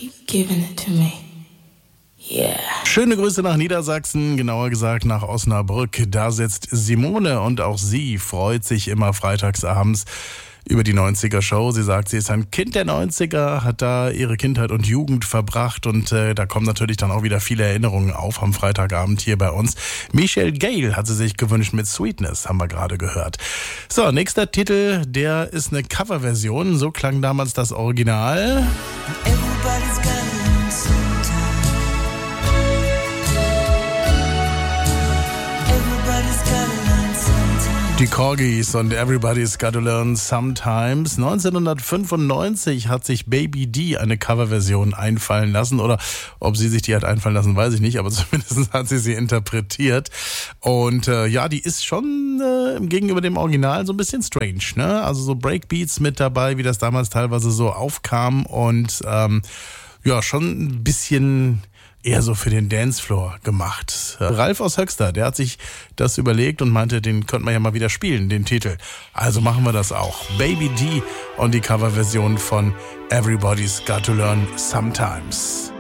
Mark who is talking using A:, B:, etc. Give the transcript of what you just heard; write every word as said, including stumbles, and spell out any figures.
A: keep giving it to me. Yeah.
B: Schöne Grüße nach Niedersachsen, genauer gesagt nach Osnabrück. Da sitzt Simone und auch sie freut sich immer freitagsabends über die neunziger-Show. Sie sagt, sie ist ein Kind der neunziger, hat da ihre Kindheit und Jugend verbracht und äh, da kommen natürlich dann auch wieder viele Erinnerungen auf am Freitagabend hier bei uns. Michelle Gale hat sie sich gewünscht mit Sweetness, haben wir gerade gehört. So, nächster Titel, der ist eine Coverversion. So klang damals das Original.
C: Everybody's got to learn sometime. Everybody's got to learn sometime.
B: Die Corgis und Everybody's Got to Learn Sometimes. neunzehnhundertfünfundneunzig hat sich Baby D eine Coverversion einfallen lassen. Oder ob sie sich die hat einfallen lassen, weiß ich nicht. Aber zumindest hat sie sie interpretiert. Und äh, ja, die ist schon äh, gegenüber dem Original so ein bisschen strange, ne? Also so Breakbeats mit dabei, wie das damals teilweise so aufkam. Und ähm, ja, schon ein bisschen eher so für den Dancefloor gemacht. Ralf aus Höxter, der hat sich das überlegt und meinte, den könnte man ja mal wieder spielen, den Titel. Also machen wir das auch. Baby D und die Coverversion von Everybody's Got to Learn Sometimes.